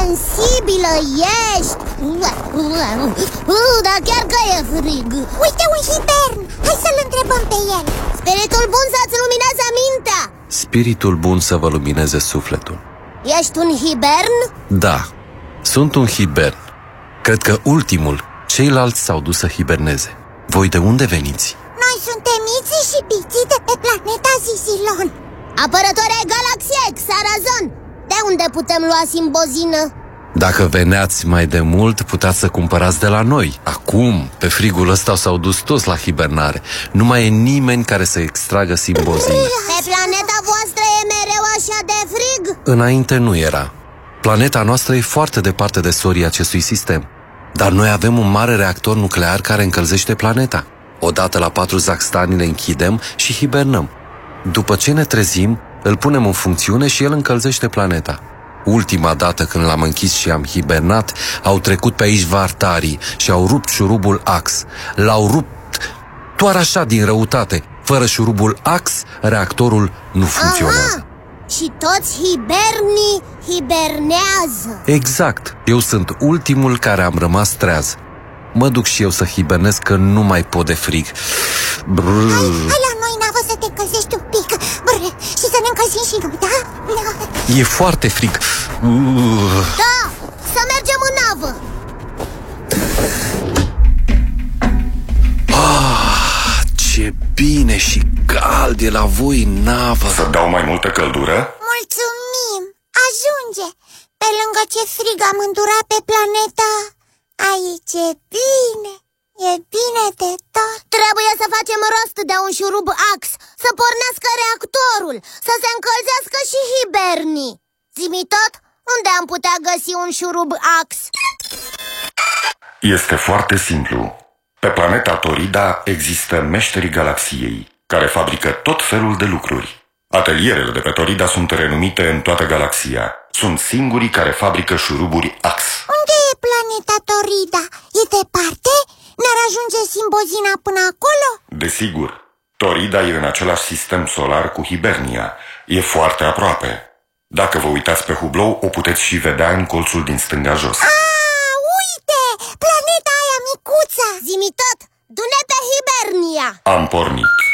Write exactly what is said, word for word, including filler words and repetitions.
sensibilă ești! Dar chiar că e frig! Uite un hibern! Hai să-l întrebăm pe el! Spiritul bun să-ți lumineze mintea! Spiritul bun să vă lumineze sufletul. Ești un hibern? Da, sunt un hibern. Cred că ultimul. Ceilalți s-au dus să hiberneze. Voi de unde veniți? Noi suntem Miții și Biții de pe planeta Zizilon. Apărători ai galaxiei, Xarazon! De unde putem lua simbozină? Dacă veneați mai de mult, puteți să cumpărați de la noi. Acum, pe frigul ăsta s-au dus toți la hibernare. Nu mai e nimeni care să extragă simbozină. Pe planeta voastră e mereu așa de frig? Înainte nu era. Planeta noastră e foarte departe de sorii acestui sistem. Dar noi avem un mare reactor nuclear care încălzește planeta. Odată la patru zaxtani le închidem și hibernăm. După ce ne trezim, îl punem în funcțiune și el încălzește planeta. Ultima dată când l-am închis și am hibernat, au trecut pe aici vartarii și au rupt șurubul Ax. L-au rupt doar așa din răutate. Fără șurubul Ax, reactorul nu funcționează. Aha! Și toți hibernii hibernează. Exact. Eu sunt ultimul care am rămas treaz. Mă duc și eu să hibernez că nu mai pot de frig. Brrr. Hai, hai la noi, Navă, să te încălzești un pic. Brr, și să ne încălzim și noi, da? E foarte frig. Da, să mergem în navă. Ah, ce bine și cald e la voi în navă. Să dau mai multă căldură? Mulțumim! Ajunge! Pe lângă ce frig am îndurat pe planeta, aici e bine, e bine de tot. Trebuie să facem rost de un șurub Ax, să pornească reactorul, să se încălzească și hibernii. Zi-mi tot, unde am putea găsi un șurub Ax? Este foarte simplu. Pe planeta Torida există meșterii galaxiei, care fabrică tot felul de lucruri. Atelierele de pe Torida sunt renumite în toată galaxia. Sunt singurii care fabrică șuruburi Ax. Unde e planeta Torida? E departe? Ne-ar ajunge simbozina până acolo? Desigur, Torida e în același sistem solar cu Hibernia. E foarte aproape. Dacă vă uitați pe hublou, o puteți și vedea în colțul din stânga jos. Ah, uite! Planeta aia micuță! Zi-mi tot, du-ne pe Hibernia! Am pornit.